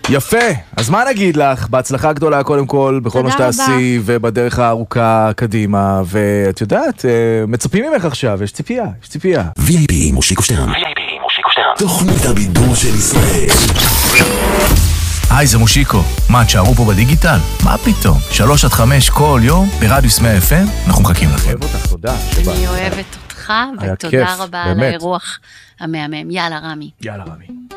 יפה, אז מה נגיד לך? בהצלחה גדולה קודם כל, בכל מה שתעשי, ובדרך הארוכה קדימה, ואת יודעת, מצפים ממך עכשיו, יש ציפייה, יש ציפייה. VIP מושיקו שטרן. תוכנית הבידור של ישראל. היי, זה מושיקו. מה, תשארו פה בדיגיטל? מה פתאום? 3-5 כל יום ברדיוס 100 FM, אנחנו מחכים לכם. אוהב אותך, תודה. אני אוהבת אותך, ותודה רבה על האירוח המהמם. יאללה, רמי. יאללה, רמי.